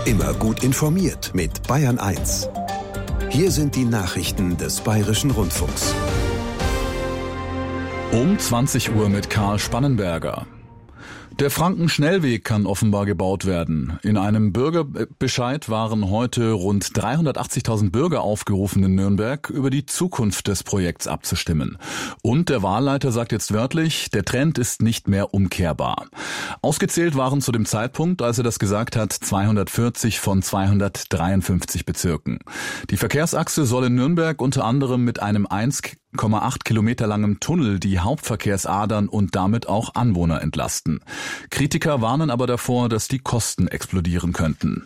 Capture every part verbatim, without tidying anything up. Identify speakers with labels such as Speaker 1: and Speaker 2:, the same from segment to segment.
Speaker 1: Immer gut informiert mit Bayern eins. Hier sind die Nachrichten des Bayerischen Rundfunks.
Speaker 2: Um zwanzig Uhr mit Karl Spannenberger. Der Franken-Schnellweg kann offenbar gebaut werden. In einem Bürgerbescheid waren heute rund dreihundertachtzigtausend Bürger aufgerufen in Nürnberg, über die Zukunft des Projekts abzustimmen. Und der Wahlleiter sagt jetzt wörtlich, der Trend ist nicht mehr umkehrbar. Ausgezählt waren zu dem Zeitpunkt, als er das gesagt hat, zweihundertvierzig von zweihundertdreiundfünfzig Bezirken. Die Verkehrsachse soll in Nürnberg unter anderem mit einem eins Komma acht Kilometer langem Tunnel die Hauptverkehrsadern und damit auch Anwohner entlasten. Kritiker warnen aber davor, dass die Kosten explodieren könnten.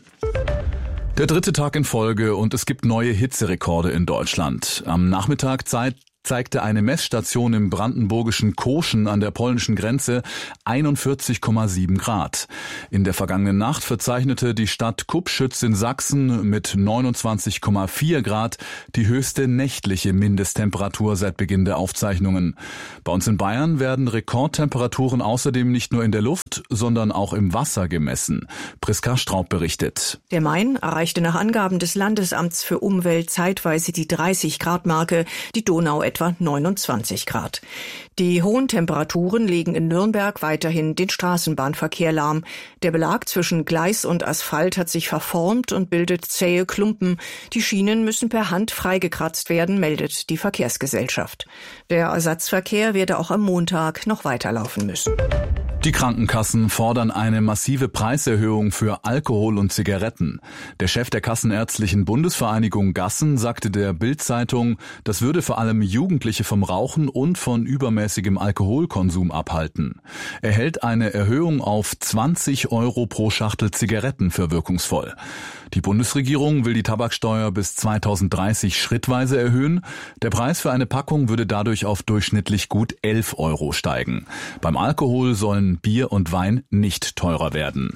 Speaker 2: Der dritte Tag in Folge und es gibt neue Hitzerekorde in Deutschland. Am Nachmittag Zeit zeigte eine Messstation im brandenburgischen Koschen an der polnischen Grenze einundvierzig Komma sieben Grad. In der vergangenen Nacht verzeichnete die Stadt Kubschütz in Sachsen mit neunundzwanzig Komma vier Grad die höchste nächtliche Mindesttemperatur seit Beginn der Aufzeichnungen. Bei uns in Bayern werden Rekordtemperaturen außerdem nicht nur in der Luft, sondern auch im Wasser gemessen. Priska Straub berichtet.
Speaker 3: Der Main erreichte nach Angaben des Landesamts für Umwelt zeitweise die dreißig Grad Marke, die Donau etwa neunundzwanzig Grad. Die hohen Temperaturen legen in Nürnberg weiterhin den Straßenbahnverkehr lahm. Der Belag zwischen Gleis und Asphalt hat sich verformt und bildet zähe Klumpen. Die Schienen müssen per Hand freigekratzt werden, meldet die Verkehrsgesellschaft. Der Ersatzverkehr werde auch am Montag noch weiterlaufen müssen.
Speaker 2: Die Krankenkassen fordern eine massive Preiserhöhung für Alkohol und Zigaretten. Der Chef der Kassenärztlichen Bundesvereinigung Gassen sagte der Bild-Zeitung, das würde vor allem Jugendliche vom Rauchen und von übermäßigem Alkoholkonsum abhalten. Er hält eine Erhöhung auf zwanzig Euro pro Schachtel Zigaretten für wirkungsvoll. Die Bundesregierung will die Tabaksteuer bis zweitausenddreißig schrittweise erhöhen. Der Preis für eine Packung würde dadurch auf durchschnittlich gut elf Euro steigen. Beim Alkohol sollen Bier und Wein nicht teurer werden.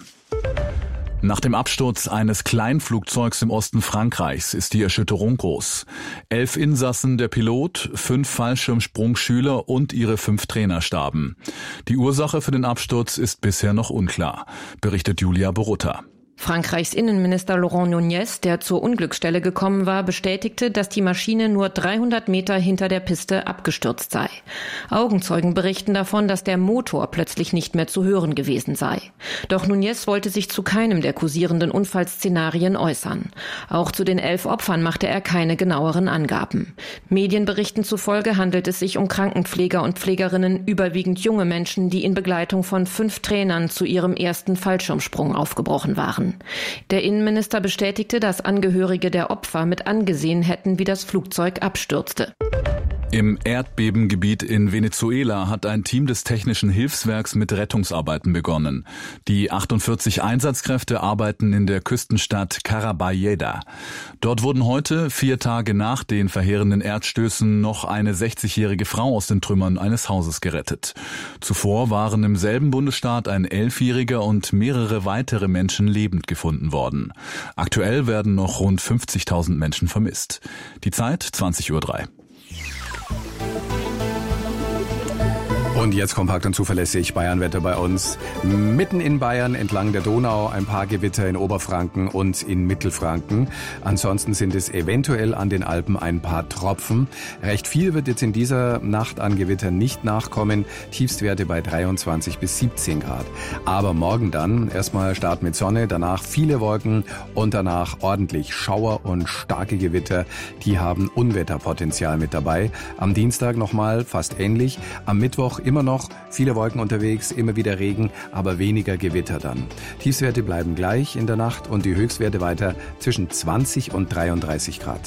Speaker 2: Nach dem Absturz eines Kleinflugzeugs im Osten Frankreichs ist die Erschütterung groß. Elf Insassen, der Pilot, fünf Fallschirmsprungschüler und ihre fünf Trainer starben. Die Ursache für den Absturz ist bisher noch unklar, berichtet Julia Borutta.
Speaker 4: Frankreichs Innenminister Laurent Nunez, der zur Unglücksstelle gekommen war, bestätigte, dass die Maschine nur dreihundert Meter hinter der Piste abgestürzt sei. Augenzeugen berichten davon, dass der Motor plötzlich nicht mehr zu hören gewesen sei. Doch Nunez wollte sich zu keinem der kursierenden Unfallszenarien äußern. Auch zu den elf Opfern machte er keine genaueren Angaben. Medienberichten zufolge handelt es sich um Krankenpfleger und Pflegerinnen, überwiegend junge Menschen, die in Begleitung von fünf Trainern zu ihrem ersten Fallschirmsprung aufgebrochen waren. Der Innenminister bestätigte, dass Angehörige der Opfer mit angesehen hätten, wie das Flugzeug abstürzte.
Speaker 2: Im Erdbebengebiet in Venezuela hat ein Team des Technischen Hilfswerks mit Rettungsarbeiten begonnen. Die achtundvierzig Einsatzkräfte arbeiten in der Küstenstadt Caraballeda. Dort wurden heute, vier Tage nach den verheerenden Erdstößen, noch eine sechzigjährige Frau aus den Trümmern eines Hauses gerettet. Zuvor waren im selben Bundesstaat ein Elfjähriger und mehrere weitere Menschen lebend gefunden worden. Aktuell werden noch rund fünfzigtausend Menschen vermisst. Die Zeit zwanzig Uhr drei.
Speaker 5: Und jetzt kompakt und zuverlässig Bayernwetter bei uns. Mitten in Bayern entlang der Donau ein paar Gewitter in Oberfranken und in Mittelfranken. Ansonsten sind es eventuell an den Alpen ein paar Tropfen. Recht viel wird jetzt in dieser Nacht an Gewittern nicht nachkommen. Tiefstwerte bei dreiundzwanzig bis siebzehn Grad. Aber morgen dann erstmal Start mit Sonne, danach viele Wolken und danach ordentlich Schauer und starke Gewitter. Die haben Unwetterpotenzial mit dabei. Am Dienstag nochmal fast ähnlich. Am Mittwoch immer noch viele Wolken unterwegs, immer wieder Regen, aber weniger Gewitter dann. Tiefstwerte bleiben gleich in der Nacht und die Höchstwerte weiter zwischen zwanzig und dreiunddreißig Grad.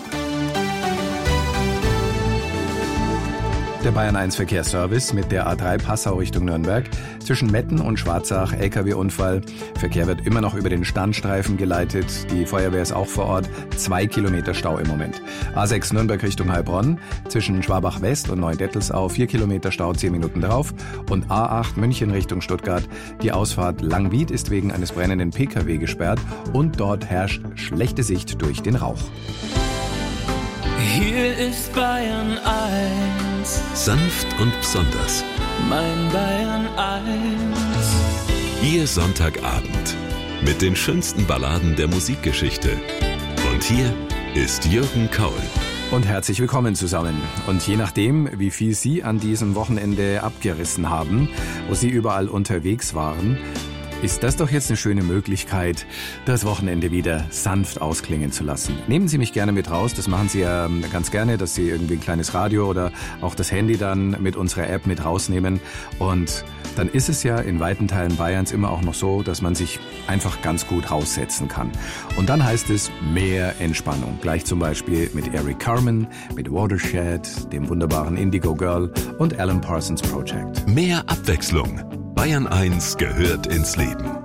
Speaker 5: Der Bayern eins Verkehrsservice mit der A drei Passau Richtung Nürnberg. Zwischen Metten und Schwarzach L K W-Unfall. Verkehr wird immer noch über den Standstreifen geleitet. Die Feuerwehr ist auch vor Ort. Zwei Kilometer Stau im Moment. A sechs Nürnberg Richtung Heilbronn. Zwischen Schwabach West und Neudettelsau vier Kilometer Stau, zehn Minuten drauf. Und A acht München Richtung Stuttgart. Die Ausfahrt Langwied ist wegen eines brennenden P K W gesperrt. Und dort herrscht schlechte Sicht durch den Rauch.
Speaker 6: Hier ist Bayern eins.
Speaker 1: Sanft und besonders.
Speaker 6: Mein Bayern eins.
Speaker 1: Ihr Sonntagabend
Speaker 7: mit den schönsten Balladen der Musikgeschichte. Und hier ist Jürgen Kaul.
Speaker 5: Und herzlich willkommen zusammen. Und je nachdem, wie viel Sie an diesem Wochenende abgerissen haben, wo Sie überall unterwegs waren, ist das doch jetzt eine schöne Möglichkeit, das Wochenende wieder sanft ausklingen zu lassen. Nehmen Sie mich gerne mit raus, das machen Sie ja ganz gerne, dass Sie irgendwie ein kleines Radio oder auch das Handy dann mit unserer App mit rausnehmen. Und dann ist es ja in weiten Teilen Bayerns immer auch noch so, dass man sich einfach ganz gut raussetzen kann. Und dann heißt es mehr Entspannung. Gleich zum Beispiel mit Eric Carmen, mit Watershed, dem wunderbaren Indigo Girl und Alan Parsons Project.
Speaker 7: Mehr Abwechslung. Bayern eins gehört ins Leben.